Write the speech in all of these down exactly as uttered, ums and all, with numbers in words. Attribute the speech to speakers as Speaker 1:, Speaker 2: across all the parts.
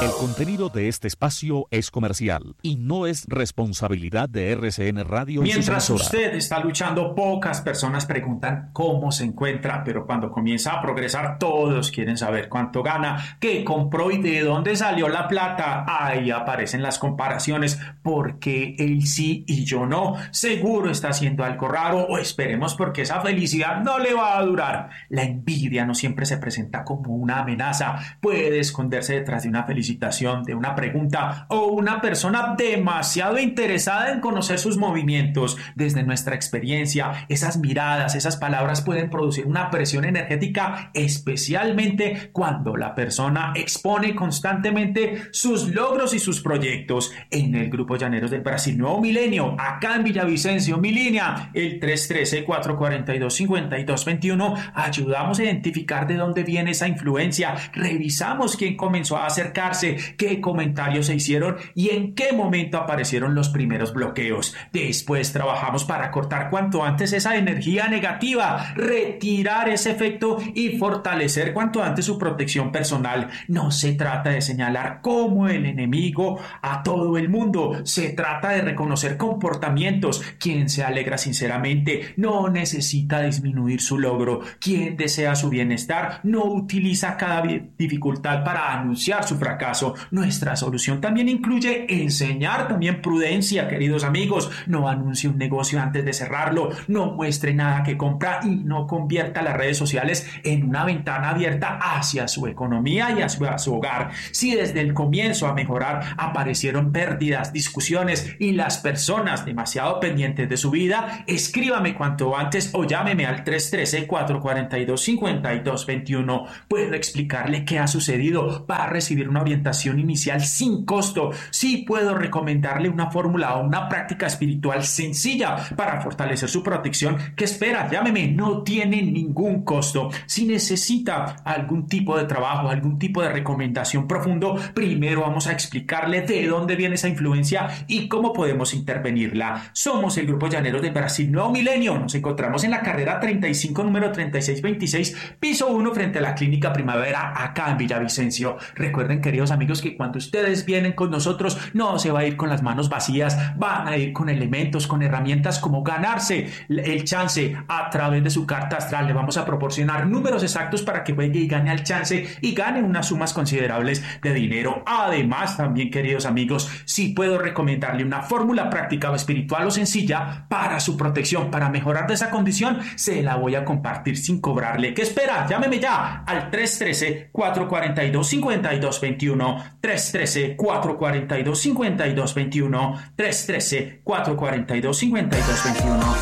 Speaker 1: El contenido de este espacio es comercial y no es responsabilidad de R C N Radio.
Speaker 2: Mientras usted está luchando, pocas personas preguntan cómo se encuentra, pero cuando comienza a progresar, todos quieren saber cuánto gana, qué compró y de dónde salió la plata. Ahí aparecen las comparaciones, porque él sí y yo no. Seguro está haciendo algo raro, o esperemos porque esa felicidad no le va a durar. La envidia no siempre se presenta como una amenaza, puede esconderse detrás de una felicidad, de una pregunta o una persona demasiado interesada en conocer sus movimientos. Desde nuestra experiencia, esas miradas, esas palabras pueden producir una presión energética, especialmente cuando la persona expone constantemente sus logros y sus proyectos. En el Grupo Llaneros del Brasil Nuevo Milenio, acá en Villavicencio, mi línea, el tres uno tres, cuatro cuatro dos, cinco dos dos uno, ayudamos a identificar de dónde viene esa influencia, revisamos quién comenzó a acercarse, qué comentarios se hicieron y en qué momento aparecieron los primeros bloqueos. Después trabajamos para cortar cuanto antes esa energía negativa, retirar ese efecto y fortalecer cuanto antes su protección personal. No se trata de señalar como el enemigo a todo el mundo, se trata de reconocer comportamientos. Quien se alegra sinceramente no necesita disminuir su logro. Quien desea su bienestar no utiliza cada dificultad para anunciar su fracaso. Nuestra solución también incluye enseñar también prudencia, queridos amigos. No anuncie un negocio antes de cerrarlo, no muestre nada que compra y no convierta las redes sociales en una ventana abierta hacia su economía y hacia su hogar. Si desde el comienzo a mejorar aparecieron pérdidas, discusiones y las personas demasiado pendientes de su vida, escríbame cuanto antes o llámeme al tres uno tres, cuatro cuatro dos, cinco dos dos uno. Puedo explicarle qué ha sucedido para recibir una orientación inicial sin costo. Sí puedo recomendarle una fórmula o una práctica espiritual sencilla para fortalecer su protección. ¿Qué espera? Llámeme, no tiene ningún costo. Si necesita algún tipo de trabajo, algún tipo de recomendación profundo, primero vamos a explicarle de dónde viene esa influencia y cómo podemos intervenirla. Somos el Grupo Llaneros de Brasil Nuevo Milenio. Nos encontramos en la carrera treinta y cinco, número treinta y seis veintiséis, piso uno, frente a la Clínica Primavera, acá en Villavicencio. Recuerden, queridos amigos, que cuando ustedes vienen con nosotros no se va a ir con las manos vacías, van a ir con elementos, con herramientas como ganarse el chance a través de su carta astral. Le vamos a proporcionar números exactos para que juegue y gane al chance y gane unas sumas considerables de dinero. Además, también, queridos amigos, si puedo recomendarle una fórmula práctica o espiritual o sencilla para su protección, para mejorar de esa condición, se la voy a compartir sin cobrarle. ¿Qué espera? Llámeme ya al tres uno tres, cuatro cuatro dos, cinco dos dos uno, tres uno tres, cuatro cuatro dos, cinco dos dos uno, tres uno tres, cuatro cuatro dos, cinco dos dos uno.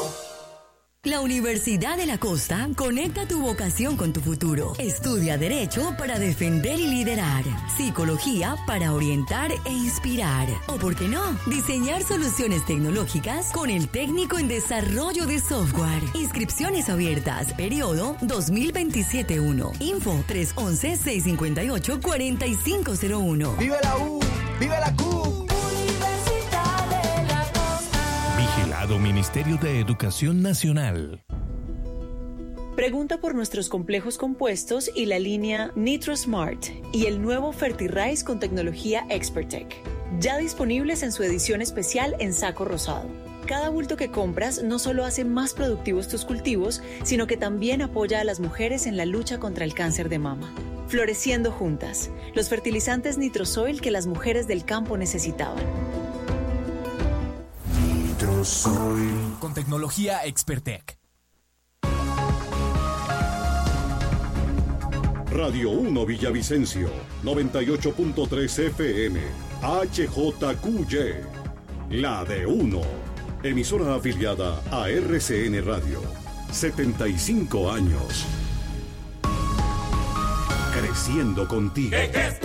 Speaker 3: La Universidad de la Costa conecta tu vocación con tu futuro. Estudia Derecho para defender y liderar. Psicología para orientar e inspirar. O, ¿por qué no?, diseñar soluciones tecnológicas con el técnico en desarrollo de software. Inscripciones abiertas. Periodo dos mil veintisiete uno. Info tres uno uno, seis cinco ocho, cuatro cinco cero uno.
Speaker 4: ¡Vive la U! ¡Vive la Q!
Speaker 1: Vigilado Ministerio de Educación Nacional.
Speaker 5: Pregunta por nuestros complejos compuestos y la línea NitroSmart y el nuevo FertiRice con tecnología ExpertTech. Ya disponibles en su edición especial en saco rosado. Cada bulto que compras no solo hace más productivos tus cultivos, sino que también apoya a las mujeres en la lucha contra el cáncer de mama. Floreciendo juntas, los fertilizantes Nitrosoil que las mujeres del campo necesitaban.
Speaker 4: Nitrosoil.
Speaker 6: Con tecnología ExpertTech.
Speaker 7: Radio uno Villavicencio, noventa y ocho punto tres F M, H J Q Y, la de uno, emisora afiliada a R C N Radio, setenta y cinco años, creciendo contigo.
Speaker 8: ¿Qué, qué es?